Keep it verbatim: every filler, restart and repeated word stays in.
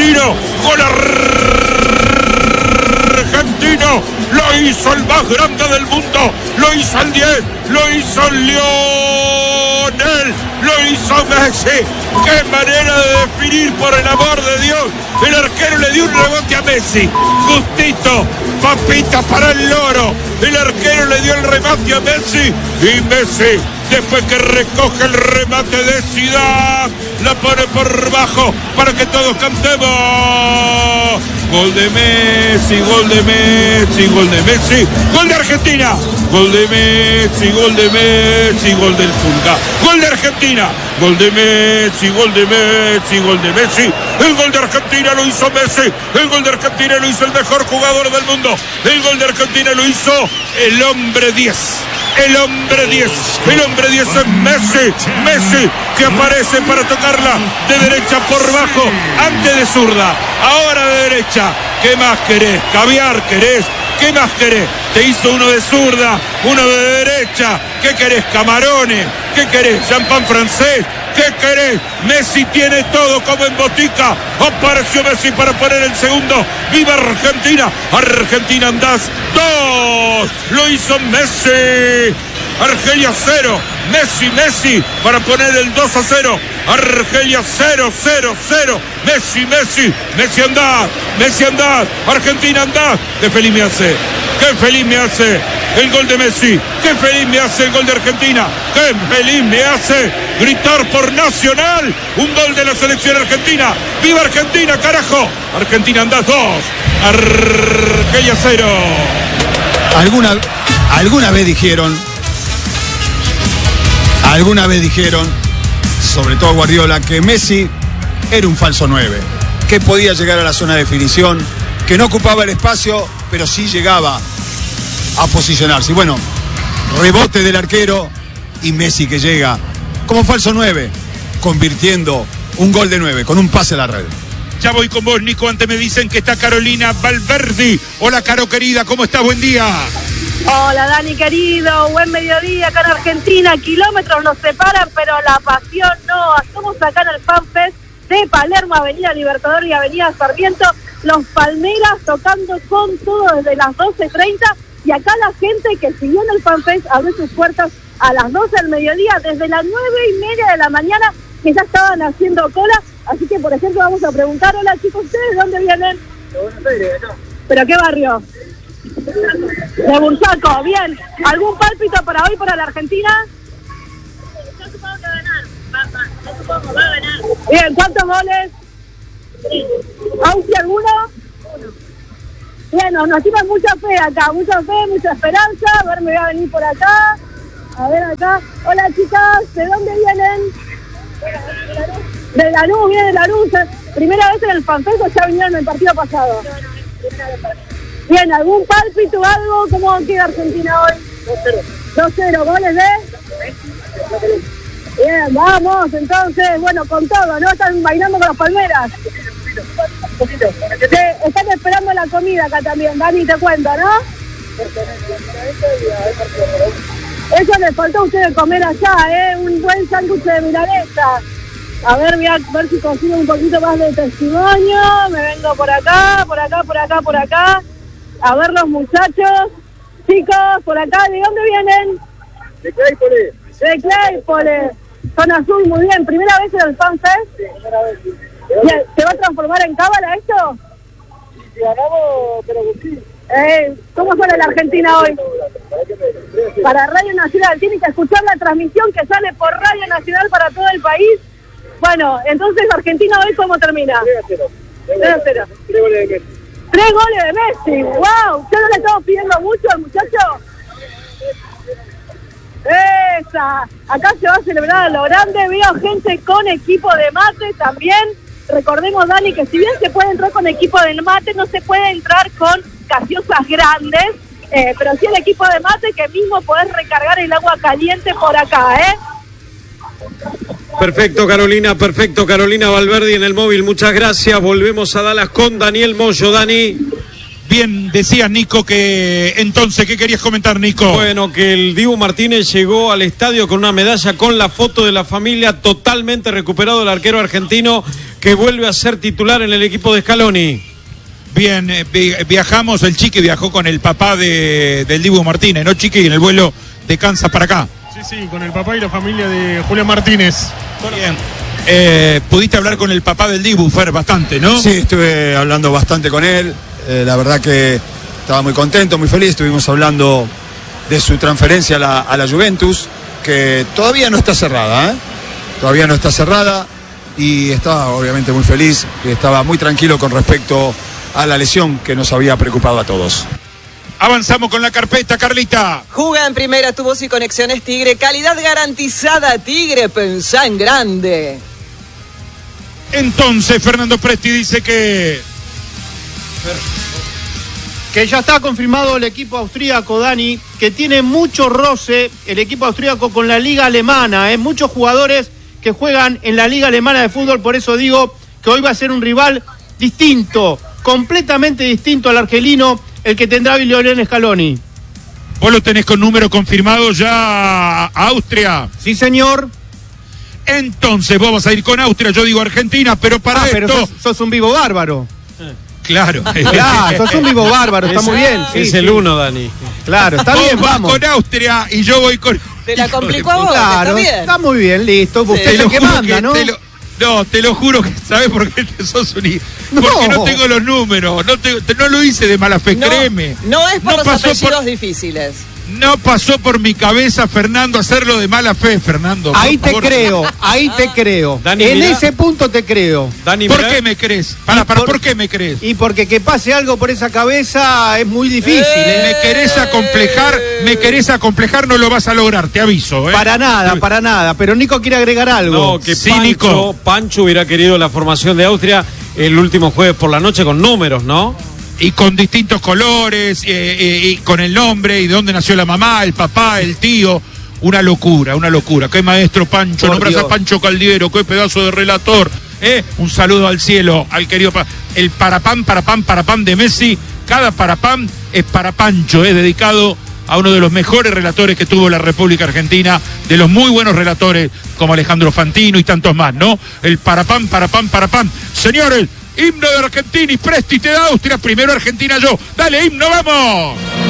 argentino. Gol argentino. Lo hizo el más grande del mundo. Lo hizo el diez. Lo hizo el Lionel. Lo hizo Messi. Qué manera de definir, por el amor de Dios. El arquero le dio un rebote a Messi. Justito. Papita para el loro. El arquero le dio el remate a Messi. Y Messi, después que recoge el remate de Zidane, la pone por bajo para que todos cantemos. Gol de Messi, gol de Messi, gol de Messi, gol de Argentina. Gol de Messi, gol de Messi, gol del Pulga. Gol de Argentina, gol de Messi, gol de Messi, gol de Messi. El gol de Argentina lo hizo Messi. El gol de Argentina lo hizo el mejor jugador del mundo. El gol de Argentina lo hizo el hombre diez. El hombre diez, el hombre diez es Messi, Messi que aparece para tocarla de derecha por bajo, antes de zurda, ahora de derecha. ¿Qué más querés? ¿Caviar querés? ¿Qué más querés? Te hizo uno de zurda, uno de derecha. ¿Qué querés? Camarones. ¿Qué querés? Champán francés. ¿Qué querés? Messi tiene todo como en botica. Apareció Messi para poner el segundo. ¡Viva Argentina! Argentina andás dos. Lo hizo Messi. Argelia cero. Messi, Messi para poner el dos a cero. Argelia cero, cero, cero. Messi, Messi. Messi andás. Messi andás. Argentina andás. Qué feliz me hace. Qué feliz me hace el gol de Messi. Qué feliz me hace el gol de Argentina. Qué feliz me hace gritar por Nacional un gol de la selección argentina. ¡Viva Argentina, carajo! Argentina andás dos. Argelia cero. Alguna, alguna vez dijeron, alguna vez dijeron, sobre todo Guardiola, que Messi era un falso nueve, que podía llegar a la zona de definición, que no ocupaba el espacio, pero sí llegaba a posicionarse. Y bueno, rebote del arquero y Messi que llega como falso nueve, convirtiendo un gol de nueve con un pase a la red. Ya voy con vos, Nico. Antes me dicen que está Carolina Valverde. Hola, Caro querida, ¿cómo estás? Buen día. Hola, Dani querido, buen mediodía acá en Argentina. Kilómetros nos separan, pero la pasión no. Estamos acá en el FanFest de Palermo, Avenida Libertador y Avenida Sarmiento. Los Palmeras tocando con todo desde las doce treinta. Y acá la gente que siguió en el FanFest abrió sus puertas a las doce del mediodía, desde las nueve y media de la mañana, que ya estaban haciendo cola. Así que, por ejemplo, vamos a preguntar, hola chicos, ¿ustedes de dónde vienen? De Buenos Aires, ¿no? ¿Pero qué barrio? De Bursaco, bien. ¿Algún pálpito para hoy para la Argentina? Yo supongo que va a ganar. Va, va. Yo supongo va a ganar. Bien, ¿cuántos goles? Sí. ¿Ausi alguno? Uno. Bien, nos, nos tiran mucha fe acá, mucha fe, mucha esperanza. A ver, me voy a venir por acá. A ver acá. Hola chicas, ¿de dónde vienen? De Lanús, viene de Lanús. ¿Primera vez en el FanFest o ya vinieron en el partido pasado? No, no, primera vez. Bien, ¿algún pálpito o algo? ¿Cómo queda Argentina hoy? dos cero. dos cero, ¿goles de? Bien, vamos, entonces, bueno, con todo, ¿no? Están bailando con las palmeras. Un poquito. Sí, están esperando la comida acá también, Dani, te cuento, ¿no? Eso les faltó a ustedes comer allá, ¿eh? Un buen sándwich de milanesa. A ver, voy a ver si consigo un poquito más de testimonio. Me vengo por acá, por acá, por acá, por acá. A ver los muchachos. Chicos, por acá, ¿de dónde vienen? De Claypole. De Claypole. Zona Azul, muy bien. ¿Primera vez en el FanFest? Sí, primera vez. Sí. ¿Se va a transformar en cábala esto? Si ganamos, pero sí. Eh, ¿Cómo suena la Argentina hoy? Para Radio Nacional. Tienen que escuchar la transmisión que sale por Radio Nacional para todo el país. Bueno, entonces Argentina hoy, ¿cómo termina? tres a cero. tres a cero. tres goles de Messi. Tres goles de Messi. ¡Wow! ¿Ya no le estamos pidiendo mucho al muchacho? ¡Esa! Acá se va a celebrar a lo grande. Veo gente con equipo de mate también. Recordemos, Dani, que si bien se puede entrar con equipo de mate, no se puede entrar con gaseosas grandes. Eh, pero sí el equipo de mate, que mismo podés recargar el agua caliente por acá, ¿eh? Perfecto, Carolina, perfecto, Carolina Valverde en el móvil, muchas gracias. Volvemos a Dallas con Daniel Moyo. Dani. Bien, decías, Nico, que entonces, ¿qué querías comentar, Nico? Bueno, que el Dibu Martínez llegó al estadio con una medalla con la foto de la familia, totalmente recuperado el arquero argentino, que que vuelve a ser titular en el equipo de Scaloni. Bien, eh, viajamos, el Chiqui viajó con el papá de, del Dibu Martínez, ¿no, Chiqui? En el vuelo de Kansas para acá. Sí, sí, con el papá y la familia de Julián Martínez. Bien. Eh, pudiste hablar con el papá del Dibu, Fer, bastante, ¿no? Sí, estuve hablando bastante con él. Eh, la verdad que estaba muy contento, muy feliz. Estuvimos hablando de su transferencia a la, a la Juventus, que todavía no está cerrada, ¿eh? Todavía no está cerrada. Y estaba obviamente muy feliz. Y estaba muy tranquilo con respecto a la lesión que nos había preocupado a todos. Avanzamos con la carpeta, Carlita. Juga en primera, tu voz y conexiones Tigre. Calidad garantizada, Tigre, pensá en grande. Entonces, Fernando Presti dice que... Que ya está confirmado el equipo austríaco, Dani, que tiene mucho roce el equipo austríaco con la liga alemana, ¿eh? Muchos jugadores que juegan en la liga alemana de fútbol, por eso digo que hoy va a ser un rival distinto, completamente distinto al argelino, el que tendrá Lionel Scaloni. ¿Vos lo tenés con número confirmado ya a Austria? Sí, señor. Entonces vos vas a ir con Austria, yo digo Argentina, pero para ah, esto... pero sos, sos un vivo bárbaro. Claro. Claro, sos un vivo bárbaro, está es, muy bien. Sí, es sí. el uno, Dani. Claro, está vos bien, vas vamos. con Austria y yo voy con... Te la complicó a vos, Claro, está bien. está muy bien, listo. Usted Te es lo el que juro manda, que ¿no? te lo- no, te lo juro que ¿sabes por qué te sos un... No. Porque no tengo los números, no, te- te- no lo hice de mala fe, No, créeme. no es por No los pasó apellidos por- difíciles. No pasó por mi cabeza, Fernando, hacerlo de mala fe, Fernando. por Ahí te favor. creo, ahí te creo. Dani, en mirá. ese punto te creo. Dani, ¿Por mirá- qué me crees? Para, para, por- ¿por qué me crees? Y porque que pase algo por esa cabeza es muy difícil, ¿eh? Me querés acomplejar, me querés acomplejar, no lo vas a lograr, te aviso, ¿eh? Para nada, para nada. Pero Nico quiere agregar algo. No, que Cínico. Pancho, Pancho hubiera querido la formación de Austria el último jueves por la noche con números, ¿no? Y con distintos colores, eh, eh, y con el nombre, y de dónde nació la mamá, el papá, el tío. Una locura, una locura. Qué maestro Pancho, Por nombras a Dios. Pancho Caldiero, qué pedazo de relator. ¿eh? Un saludo al cielo, al querido... Pa- el parapam, parapam, parapam de Messi. Cada parapam es para Pancho, es dedicado a uno de los mejores relatores que tuvo la República Argentina, de los muy buenos relatores como Alejandro Fantino y tantos más, ¿no? El parapam, parapam, parapam. Señores, himno de Argentina y Presti te da Austria, primero Argentina yo. Dale, himno, vamos.